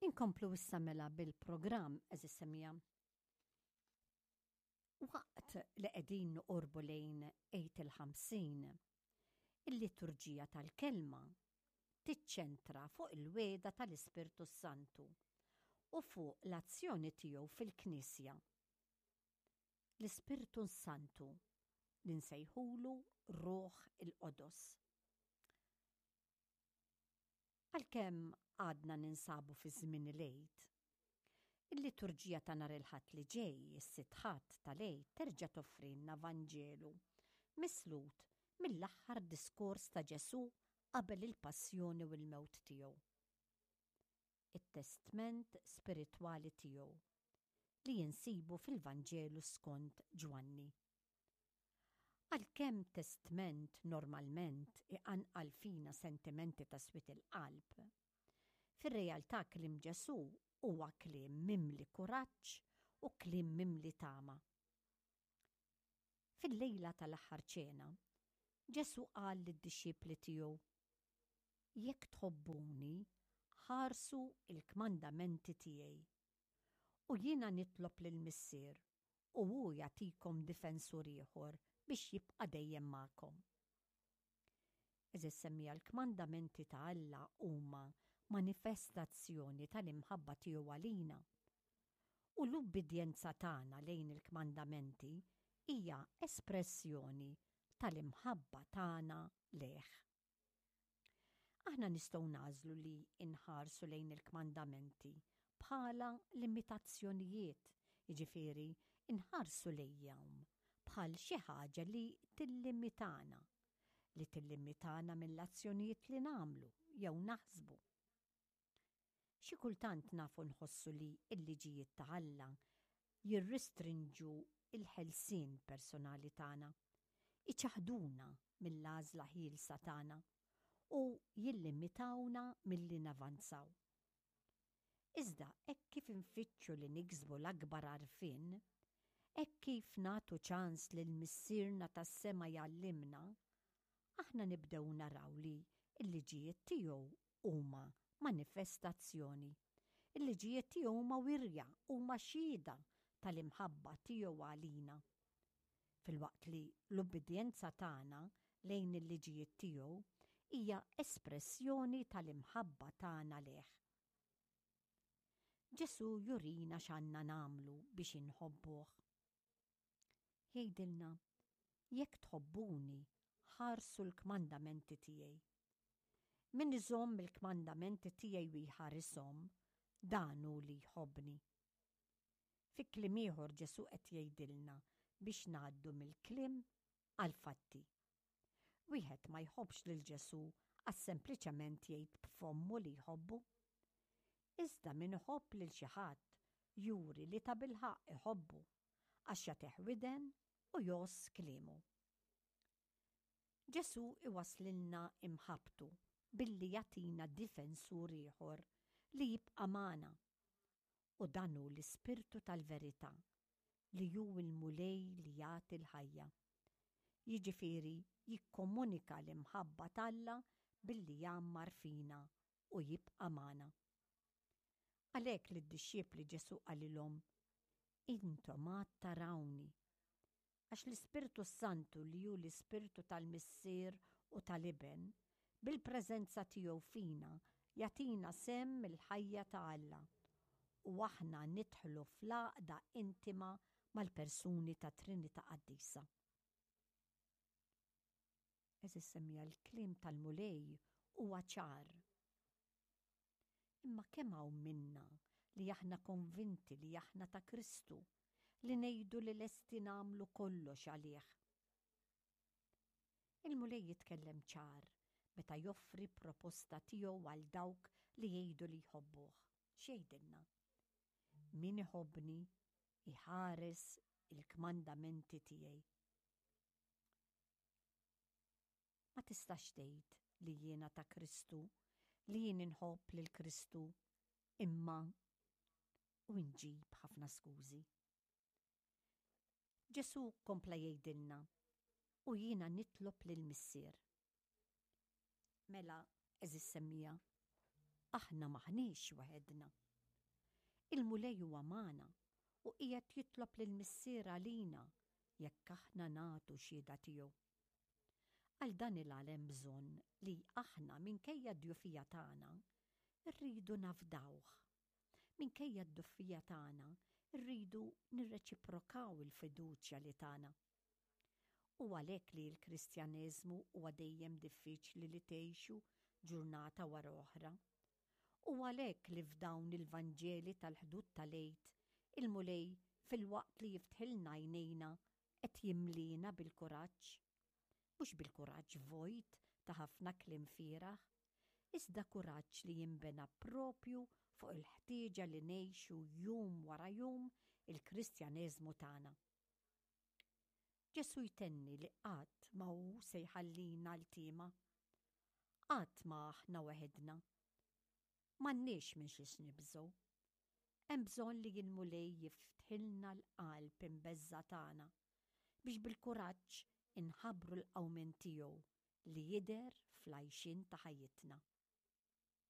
Inkomplu issa mela bil-programm eżis semmija. Waqt li qegħdin noqorbu lejn 8:50, il-liturġija tal-kelma tiċċentra fuq il-weda tal-Ispirtu Santu u fuq l-azzjoni tiegħu fil-Knisja. L-Ispirtu Santu li nsejħulu Ruħ il-Qodus. Għalkemm għadna ninsabu fi żmien il-Għid, il-liturġija ta' nhar il-Ħadd li ġej, is-Sitt Ħadd tal-Għid, terġa' toffrilna Vanġelu mislut mill-aħħar diskors ta' Ġesu qabel il-passjoni u l-mewt tiegħu. It-testament spiritwali tiegħu li jinsibu fil-Vanġelu skont Ġwanni. Għalkemm testament normalment iqanqal fina sentimenti ta' swit il-qalb, fir-realtà kliem Ġesu huwa kliem mimli kuraġġ u kliem mimli tama. Fil-lejla tal-aħħar ċena, Ġesu qal lid-dixxiepli tiegħu: jekk tħobbuni, ħarsu il-kmandamenti tiegħi. U jiena nitlob lill-Missier u hu jagħtikom difensur ieħor biex jibqa' dejjem magħkom. Eżis semmija l-kmandamenti ta' Alla huma manifestazzjoni tal-imħabba tiegħu għalina. U l-ubbidjenza tagħna lejn il-kmandamenti hija espressjoni tal-imħabba tagħna leh. Aħna nistgħu nażlu li inħarsu lejn il-kmandamenti bħala limitazzjonijiet, jiġifieri inħarsu lejhom bħal xi ħaġa li tillimitana mill-azzjonijiet li nagħmlu jew naħsbu. Xi kultant nafu nħossu li l-liġijiet ta' Alla jirristrinġu il-ħelsien personali tagħna, iċaħduna mill-għażla ħielsa tagħna u jillimitawna milli navanzaw. Iżda hekk kif infittxu li niksbu l-akbar għarfien, hekk kif nagħtu ċans lil missierna tas-sema jgħallimna, aħna nibdew naraw li l-liġijiet tiegħu huma manifestazzjoni. Il-liġijiet tiegħu huma wirja huma xhieda tal-imħabba tiegħu għalina. Filwaqt li l-ubbidjenza tagħna lejn il-liġijiet tiegħu hija espressjoni tal-imħabba tagħna leh. Ġesu jurina x'għandna nagħmlu biex inħobbuh. Jgħidilna: jekk tħobbuni, ħarsu l-kmandamenti tiegħi. Min iżomm il-kmandamenti tiegħi u jħarishom, dan hu li jħobbni. Fi kliem ieħor Ġesu qed jgħidilna biex ngħaddu mill-kliem għall-fatti. Wieħed ma jħobbx lil Ġesu għax sempliċement jgħid b'fommu li jħobbu. Iżda min iħobb lil xi ħadd juri li ta' bilħaq iħobbu għax jagħtih widen u joss kliemu. Ġesu iwaslilna imħabtu billi jagħtina difensur ieħor li jibqa' magħna. U dan hu l-Ispirtu tal-Verità li hu l-mulej li jagħti l-ħajja. Jiġifieri jikkomunika l-imħabba t'Alla billi jgħammar fina u jibqa' magħna. Għalhekk lid-dixxiepli Ġesu qalilhom: intom għad tarawni, għax l-Ispirtu Santu li hu l-Ispirtu tal-Missier u tal-Iben bil-preżenza tiegħu fina jagħtina semm il-ħajja ta' Alla u aħna nidħlu fl-għaqda intima mal-persuni ta' Trinità Qaddisa. Eżis semmija l-kliem tal-mulej huwa ċar. Imma kemm hawn minna li aħna konvinti li aħna ta' Kristu, li ngħidu li lesti nagħmlu kollox għalih. Il-mulej jitkellem ċar meta joffri proposta tiegħu għal dawk li jgħidu li jħobbuh. X'jgħidilna? Min iħobbni iħares il-kmandamenti tiegħi. Ma tistax tgħid li jiena ta' Kristu, li jien inħobb lil Kristu, imma u nġib ħafna skużi. Ġesu kompla jgħidilna u jiena nitlob lill-Missier. Mela, eżis semmija, aħna maħniex waħedna. Il-mulej huwa magħna u qiegħed jitlob lill-Missier għalina jekk aħna nagħtu xhieda tiegħu. Għal dan il-għalem bżonn li aħna minkejja d-djufija tagħna rridu nafdawh. Minkejja d-djufija tagħna rridu nirreċiprokaw il-fiduċja li tagħna. U għalhekk li l-Kristjaneżmu huwa dejjem diffiċli li tgħixu ġurnata wara oħra. U għalhekk li f'dawn il-Vanġeli tal-ħdud tal-għid il-mulej fil-waqt li jiftħilna għajnejna qed jimlina bil-kuraġġ. Mhux bil-kuraġġ vojt ta' ħafna kliem fieraħ, iżda kuraġġ li jinbena propju fuq il-ħtieġa li ngħixu jum wara jum il-Kristjaneżmu tagħna. Ġesu jtenni li qatt ma hu se jħallina l-tiema, qatt ma aħna waħedna. M'għandniex minn xiex nibżgħu. Hemm bżonn li l-mulej jiftħilna l-qalb imbeżza tagħna biex bil-kuraġġ inħabbru l-qawmen tiegħu li jidher fl-għajxien ta' ħajjitna.